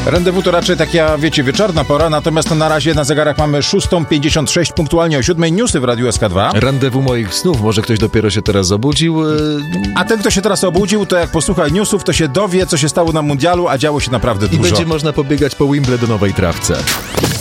Rendezvous to raczej taka, wiecie, wieczorna pora, natomiast na razie na zegarach mamy 6:56, punktualnie o 7:00 newsy w Radiu SK2. Rendezvous moich snów, może ktoś dopiero się teraz obudził. A ten, kto się teraz obudził, to jak posłucha newsów, to się dowie, co się stało na mundialu, a działo się naprawdę I dużo. będzie można pobiegać po Wimbledonowej trawce.